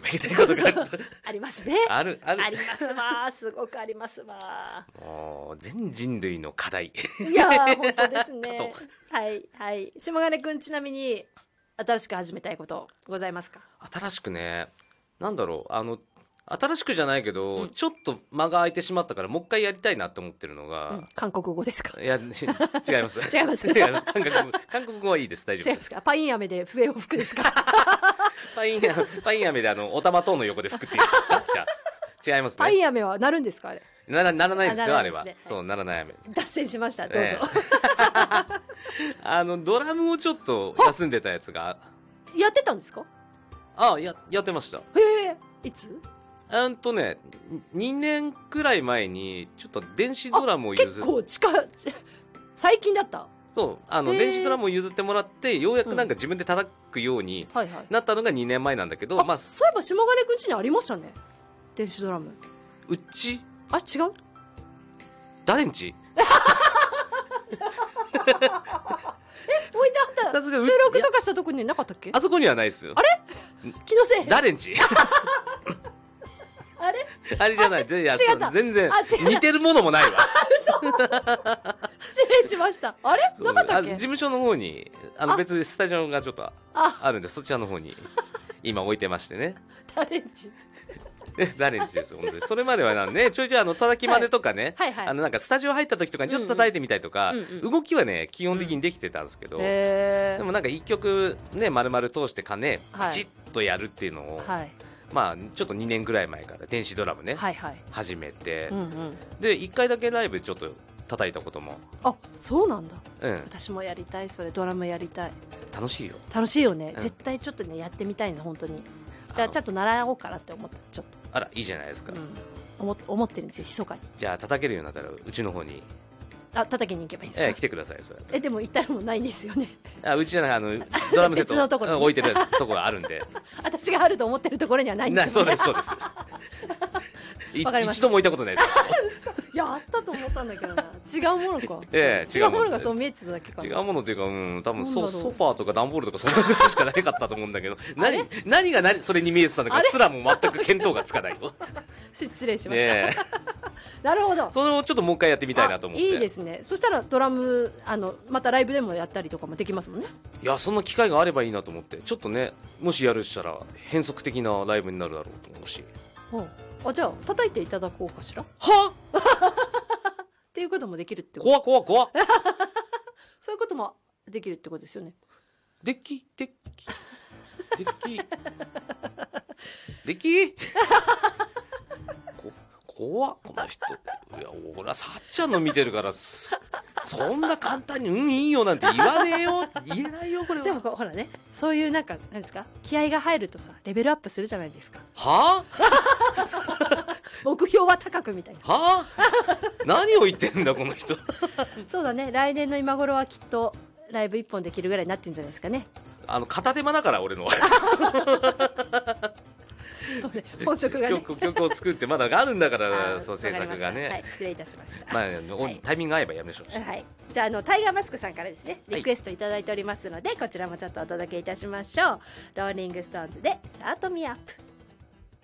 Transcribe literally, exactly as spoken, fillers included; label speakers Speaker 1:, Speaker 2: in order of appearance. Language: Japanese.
Speaker 1: ばいけないことがあると
Speaker 2: そうそうありますね
Speaker 1: あるある
Speaker 2: ありますわすごくありますわ
Speaker 1: もう全人類の課題
Speaker 2: いやー本当ですねはいはい下金くんちなみに新しく始めたいことございますか？
Speaker 1: 新しくねなんだろうあの新しくじゃないけど、
Speaker 2: うん
Speaker 1: ちょっと間が空いてしまったからもう一回やりたいなって思ってるのが、
Speaker 2: うん韓国語ですか？
Speaker 1: いや違います
Speaker 2: 違います
Speaker 1: 違います韓国語韓国語はいいです大丈夫で
Speaker 2: 違いますすか？パイン飴で笛を吹くですか？
Speaker 1: パインパイン飴であのお玉等の横で吹くっていうんですかじゃあ違いますね
Speaker 2: パイン飴は鳴るんですか？あれ
Speaker 1: ならならないですよあれは、
Speaker 2: あならないですね
Speaker 1: そうならない飴
Speaker 2: 脱線しましたどうぞ、
Speaker 1: えあのドラムをちょっと休んでたやつが
Speaker 2: やってたんですか？
Speaker 1: あややってました
Speaker 2: へえいつ？
Speaker 1: うんとねにねんくらい前にちょっと電子ドラムを譲
Speaker 2: 結
Speaker 1: っ
Speaker 2: 構近い最近だった
Speaker 1: そうあの
Speaker 2: へー
Speaker 1: 電子ドラムを譲ってもらってようやくなんか自分で叩くように
Speaker 2: はいはい
Speaker 1: なったのがにねんまえなんだけど、
Speaker 2: あ、
Speaker 1: まあ
Speaker 2: そういえば下金くんちにありましたね電子ドラム
Speaker 1: うち
Speaker 2: あ違う
Speaker 1: 誰んち
Speaker 2: 置いてあった
Speaker 1: さすがう
Speaker 2: 収録とかしたとこになかったっけ？
Speaker 1: あそこにはないですよ
Speaker 2: あれ気のせい
Speaker 1: 誰んち
Speaker 2: あれ
Speaker 1: あれじゃない全然
Speaker 2: 違った
Speaker 1: 全然
Speaker 2: あ違う
Speaker 1: 似てるものもないわ
Speaker 2: 失礼しましたあれ
Speaker 1: そう
Speaker 2: なかったっけ？
Speaker 1: あ事務所の方にあの
Speaker 2: あ
Speaker 1: 別でスタジオがちょっと
Speaker 2: あ
Speaker 1: あるんでそちらの方に今置いてましてね
Speaker 2: 誰んち
Speaker 1: え誰んちですよ本当にそれまではなんねちょいちょいあの叩き真似とかね、
Speaker 2: はいはいはい
Speaker 1: あのなんかスタジオ入った時とかにちょっと叩いてみたりとか、
Speaker 2: うんうんうんうん
Speaker 1: 動きはね基本的にできてたんですけど、
Speaker 2: へ
Speaker 1: でもなんか一曲ね丸々通してかね
Speaker 2: はい
Speaker 1: パチッとやるっていうのを、
Speaker 2: はい
Speaker 1: まあちょっとにねんぐらい前から電子ドラムね、
Speaker 2: はいはい
Speaker 1: 始めて、
Speaker 2: うんうん
Speaker 1: でいっかいだけライブちょっと叩いたことも、
Speaker 2: あそうなんだ
Speaker 1: うん、
Speaker 2: 私もやりたいそれドラムやりたい
Speaker 1: 楽しいよ
Speaker 2: 楽しいよね、
Speaker 1: うん
Speaker 2: 絶対ちょっとねやってみたいな本当にだからちょっと習おうかなって思ったちょっ
Speaker 1: あらいいじゃないですか、
Speaker 2: と、うん、思思ってるんですよ密かに
Speaker 1: じゃあ叩けるようになったらうちの方に、
Speaker 2: あ叩きに行けばいいですか、
Speaker 1: えー来てくださいそれ
Speaker 2: えでも行ったらもうないんですよね
Speaker 1: あうちじゃないあのドラムセット
Speaker 2: 別のところに
Speaker 1: うん置いてるとこがあるんで
Speaker 2: 私があると思ってるところにはないんで
Speaker 1: なそう
Speaker 2: すよね
Speaker 1: ですそうですい
Speaker 2: わかりました
Speaker 1: 一度も置いたことないです
Speaker 2: いやあったと思ったんだけどな違うものか、
Speaker 1: ええ
Speaker 2: 違うものがそう見えてただけかな
Speaker 1: 違うものというか、うん、多分
Speaker 2: なんだろう
Speaker 1: ソソファーとか段ボールとかそんなぐらいしかなかったと思うんだけど何何が何それに見えてたのかすらも全く見当がつかないよ
Speaker 2: 失礼しました、
Speaker 1: ねえ
Speaker 2: なるほど
Speaker 1: それをちょっともう一回やってみたいなと思って
Speaker 2: あいいですねそしたらドラムあのまたライブでもやったりとかもできますもんね
Speaker 1: いやそんな機会があればいいなと思ってちょっとねもしやるとしたら変則的なライブになるだろうと思うし
Speaker 2: ほうあじゃあ叩いていただこうかしらっ
Speaker 1: は
Speaker 2: ていうこともできるってこと
Speaker 1: 怖っ怖っ怖っ
Speaker 2: そういうこともできるってことですよね
Speaker 1: デッキデッキデッキデッキこ怖っこの人いや俺はさっちゃんの見てるからそそんな簡単にうんいいよなんて言わねえよ言えないよこれは
Speaker 2: でもこうほらねそういうなんか何ですか気合が入るとさレベルアップするじゃないですか
Speaker 1: は
Speaker 2: 目標は高くみたいな
Speaker 1: あはあ何を言ってんだこの人
Speaker 2: そうだね来年の今頃はきっとライブ一本できるぐらいになってるんじゃないですかね
Speaker 1: あの片手間だから俺のは
Speaker 2: そうね本職がね
Speaker 1: 曲曲を作ってまだあるんだから
Speaker 2: あー
Speaker 1: そう制作が
Speaker 2: わかりましたはい
Speaker 1: ね
Speaker 2: 失礼いたしました
Speaker 1: まあ
Speaker 2: はい
Speaker 1: タイミング合えばやめましょう
Speaker 2: はい、じゃああのタイガーマスクさんからですねリクエストいただいておりますので、こちらもちょっとお届けいたしましょう。ローリングストーンズでスタートミーアップ。